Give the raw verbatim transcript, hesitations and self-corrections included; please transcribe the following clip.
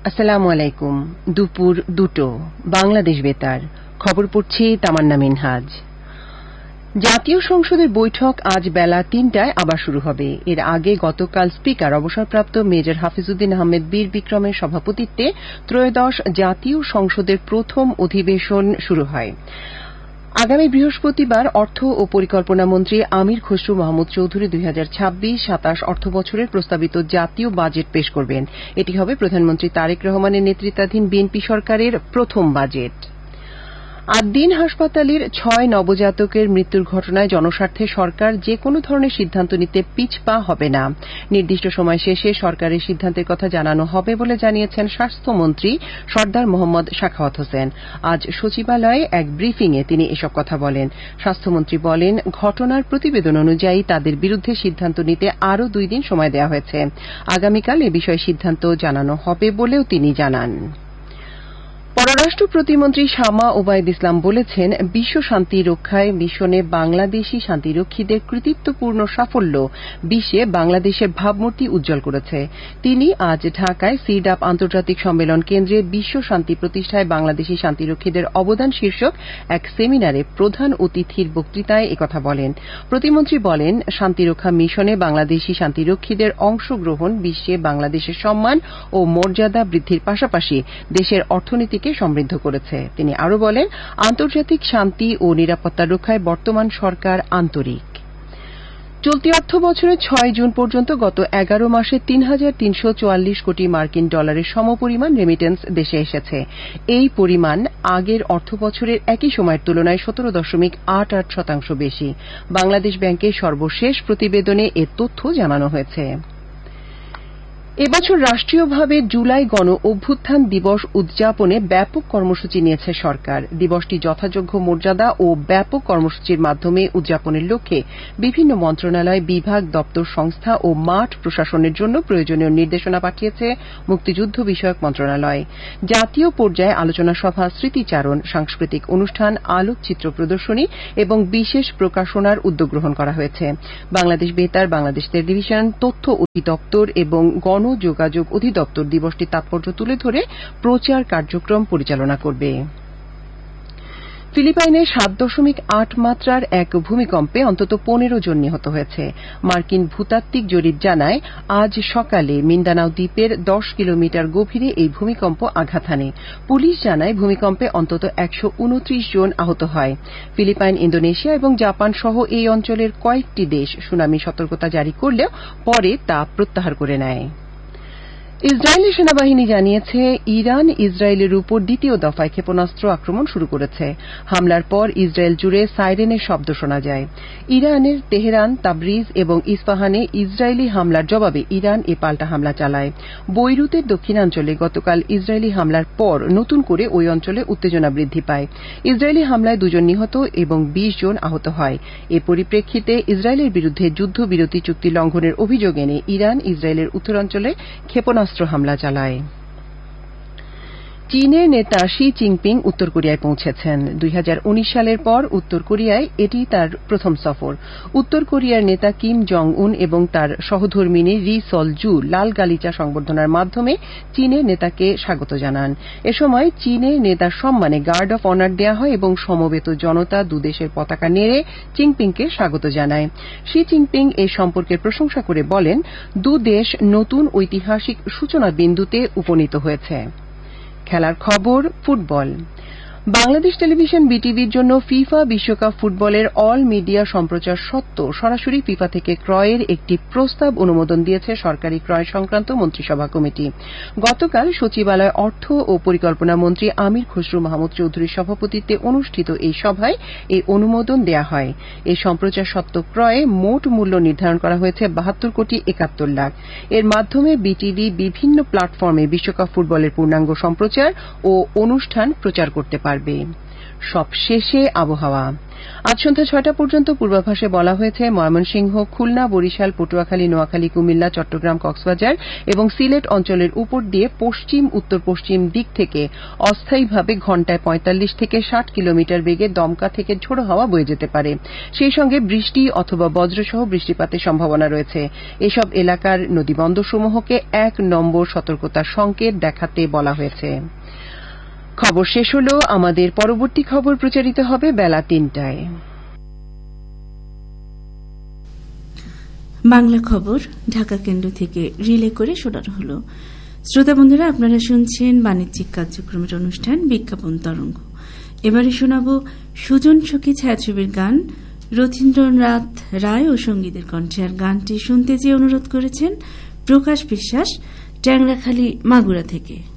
আসসালামু আলাইকুম। দুপুর দুটো বাংলাদেশ বেতার খবর পড়ছি তামান্না মিনহাজ। জাতীয় সংসদের বৈঠক আজ বেলা তিনটায় আবার শুরু হবে। এর আগে গতকাল স্পিকার অবসরপ্রাপ্ত মেজর হাফিজউদ্দিন আহমেদ বীর বিক্রমের সভাপতিত্বে ত্রয়োদশ জাতীয় সংসদের প্রথম অধিবেশন শুরু হয়। আগামী বৃহস্পতিবার অর্থ ও পরিকল্পনা মন্ত্রী আমির খসরু মাহমুদ চৌধুরী দুই হাজার ছাব্বিশ সাতাশ অর্থ বছরের প্রস্তাবিত জাতীয় বাজেট পেশ করবেন। এটি হবে প্রধানমন্ত্রী তারেক রহমানের নেতৃত্বাধীন বিএনপি সরকারের প্রথম বাজেট। আদ্দিন হাসপাতালের ছয় নবজাতকের মৃত্যুর ঘটনায় জনস্বার্থে সরকার যে কোনো ধরনের সিদ্ধান্ত নিতে পিছপা হবে না। নির্দিষ্ট সময় শেষে সরকারের সিদ্ধান্তের কথা জানানো হবে বলে জানিয়েছেন স্বাস্থ্যমন্ত্রী সরদার মোহাম্মদ সাখাওয়াত হোসেন। আজ সচিবালয়ে এক ব্রিফিংয়ে তিনি এসব কথা বলেন। স্বাস্থ্যমন্ত্রী বলেন, ঘটনার প্রতিবেদন অনুযায়ী তাদের বিরুদ্ধে সিদ্ধান্ত নিতে আরও দুই দিন সময় দেওয়া হয়েছে। আগামীকাল এ বিষয়ে সিদ্ধান্ত জানানো হবে বলেও তিনি জানান। পররাষ্ট্র প্রতিমন্ত্রী শামা ওবায়দ ইসলাম বলেছেন, বিশ্ব শান্তি রক্ষায় মিশনে বাংলাদেশি শান্তিরক্ষীদের কৃতিত্বপূর্ণ সাফল্য বিশ্বে বাংলাদেশের ভাবমূর্তি উজ্জ্বল করেছে। তিনি আজ ঢাকায় সিডাপ আন্তর্জাতিক সম্মেলন কেন্দ্রে বিশ্ব শান্তি প্রতিষ্ঠায় বাংলাদেশি শান্তিরক্ষীদের অবদান শীর্ষক এক সেমিনারে প্রধান অতিথির বক্তৃতায় একথা বলেন। প্রতিমন্ত্রী বলেন, শান্তিরক্ষা মিশনে বাংলাদেশি শান্তিরক্ষীদের অংশগ্রহণ বিশ্বে বাংলাদেশের সম্মান ও মর্যাদা বৃদ্ধির পাশাপাশি দেশের অর্থনীতি সমৃদ্ধ করেছে। তিনি আরও বলেন, আন্তর্জাতিক শান্তি ও নিরাপত্তা রক্ষায় বর্তমান সরকার আন্তরিক। চলতি অর্থ বছরের ছয় জুন পর্যন্ত গত এগারো মাসে তিন হাজার তিনশো চুয়াল্লিশ কোটি মার্কিন ডলারের সমপরিমাণ রেমিটেন্স দেশে এসেছে। এই পরিমাণ আগের অর্থ বছরের একই সময়ের তুলনায় সতেরো দশমিক আট আট শতাংশ বেশি। বাংলাদেশ ব্যাংকের সর্বশেষ প্রতিবেদনে এ তথ্য জানানো হয়েছে। এবছর রাষ্ট্রীয়ভাবে জুলাই গণ অভ্যুত্থান দিবস উদযাপনে ব্যাপক কর্মসূচি নিয়েছে সরকার। দিবসটি যথাযোগ্য মর্যাদা ও ব্যাপক কর্মসূচির মাধ্যমে উদযাপনের লক্ষ্যে বিভিন্ন মন্ত্রণালয়, বিভাগ, দপ্তর, সংস্থা ও মাঠ প্রশাসনের জন্য প্রয়োজনীয় নির্দেশনা পাঠিয়েছে মুক্তিযুদ্ধ বিষয়ক মন্ত্রণালয়। জাতীয় পর্যায়ে আলোচনা সভা, স্মৃতিচারণ, সাংস্কৃতিক অনুষ্ঠান, আলোকচিত্র প্রদর্শনী এবং বিশেষ প্রকাশনার উদ্যোগ গ্রহণ করা হয়েছে। বাংলাদেশ বেতার, বাংলাদেশ টেলিভিশন, তথ্য অধিদপ্তর এবং গণযোগাযোগ অধিদপ্তর দিবসটির তাৎপর্য তুলে ধরে প্রচার কার্যক্রম পরিচালনা করবে। ফিলিপাইনে সাত দশমিক আট মাত্রার এক ভূমিকম্পে অন্তত পনেরো জন নিহত হয়েছে। মার্কিন ভূতাত্ত্বিক জরিপ জানায়, আজ সকালে মিন্দানাও দ্বীপের দশ কিলোমিটার গভীরে এই ভূমিকম্প আঘাত হানে। পুলিশ জানায়, ভূমিকম্পে অন্তত একশো উনত্রিশ জন আহত হয়। ফিলিপাইন, ইন্দোনেশিয়া এবং জাপান সহ এই অঞ্চলের কয়েকটি দেশ সুনামি সতর্কতা জারি করলেও পরে তা প্রত্যাহার করে নেয়। ইসরায়েলি সেনাবাহিনী জানিয়েছে, ইরান ইসরায়েলের উপর দ্বিতীয় দফায় ক্ষেপণাস্ত্র আক্রমণ শুরু করেছে। হামলার পর ইসরায়েল জুড়ে সাইরেনের শব্দ শোনা যায়। ইরানের তেহরান, তাবরিজ এবং ইস্পাহানে ইসরায়েলি হামলার জবাবে ইরান এ পাল্টা হামলা চালায়। বৈরুতের দক্ষিণাঞ্চলে গতকাল ইসরায়েলি হামলার পর নতুন করে ওই অঞ্চলে উত্তেজনা বৃদ্ধি পায়। ইসরায়েলি হামলায় দুজন নিহত এবং বিশ জন আহত হয়। এ পরিপ্রেক্ষিতে ইসরায়েলের বিরুদ্ধে যুদ্ধবিরতি চুক্তি লঙ্ঘনের অভিযোগ এনে ইরান ইসরায়েলের উত্তরাঞ্চলে ক্ষেপণাস্ত্র হামলা চালায়। চীনের নেতা শি জিনপিং উত্তর কোরিয়ায় পৌঁছেছেন। দুই হাজার উনিশ সালের পর উত্তর কোরিয়ায় এটি তার প্রথম সফর। উত্তর কোরিয়ার নেতা কিম জং উন এবং তার সহধর্মিণী রি সল জু লাল গালিচা সংবর্ধনার মাধ্যমে চীনের নেতাকে স্বাগত জানান। এ সময় চীনের নেতার সম্মানে গার্ড অফ অনার দেওয়া হয় এবং সমবেত জনতা দুদেশের পতাকা নেড়ে জিনপিংকে স্বাগত জানায়। শি জিনপিং এই সম্পর্কের প্রশংসা করে বলেন, দুদেশ নতুন ঐতিহাসিক সূচনা বিন্দুতে উপনীত হয়েছে। খেলার খবর, ফুটবল। বাংলাদেশ টেলিভিশন বিটিভির জন্য ফিফা বিশ্বকাপ ফুটবলের অল মিডিয়া সম্প্রচার সত্ত্ব সরাসরি ফিফা থেকে ক্রয়ের একটি প্রস্তাব অনুমোদন দিয়েছে সরকারি ক্রয় সংক্রান্ত মন্ত্রিসভা কমিটি। গতকাল সচিবালয়ে অর্থ ও পরিকল্পনা মন্ত্রী আমির খসরু মাহমুদ চৌধুরীর সভাপতিত্বে অনুষ্ঠিত এই সভায় এই অনুমোদন দেয়া হয়। এই সম্প্রচার সত্ত্ব ক্রয়ে মোট মূল্য নির্ধারণ করা হয়েছে বাহাত্তর কোটি একাত্তর লাখ। এর মাধ্যমে বিটিভি বিভিন্ন প্ল্যাটফর্মে বিশ্বকাপ ফুটবলের পূর্ণাঙ্গ সম্প্রচার ও অনুষ্ঠান প্রচার করতে পারবে। সব শেষে আবহাওয়া। আজ সন্ধ্যা ছয়টা পর্যন্ত পূর্বাভাসে বলা হয়েছে ময়মনসিংহ, খুলনা, বরিশাল, পটুয়াখালী, নোয়াখালী, কুমিল্লা, চট্টগ্রাম, কক্সবাজার এবং সিলেট অঞ্চলের উপর দিয়ে পশ্চিম উত্তর পশ্চিম দিক থেকে অস্থায়ীভাবে ঘণ্টায় পঁয়তাল্লিশ থেকে ষাট কিলোমিটার বেগে দমকা থেকে ঝোড়ো হাওয়া বয়ে যেতে পারে। সেই সঙ্গে বৃষ্টি অথবা বজ্রসহ বৃষ্টিপাতের সম্ভাবনা রয়েছে। এসব এলাকার নদীবন্দরসমূহকে এক নম্বর সতর্কতার সংকেত দেখাতে বলা হয়েছে। খবর শেষ হল। আমাদের পরবর্তী খবর প্রচারিত হবে বেলা তিনটায়। বাংলা খবর ঢাকা কেন্দ্র থেকে রিলে করে শোনানো হল। শ্রোতা বন্ধুরা, আপনারা শুনছেন বাণিজ্যিক কার্যক্রমের অনুষ্ঠান বিজ্ঞাপন তরঙ্গ। এবারে শোনাব সুজন সখী ছায়াছবির গান, রথীন্দ্রনাথ রায় ও সঙ্গীতের কণ্ঠে। আর গানটি শুনতে চেয়ে অনুরোধ করেছেন প্রকাশ বিশ্বাস, ট্যাংরাখালী, মাগুরা থেকে।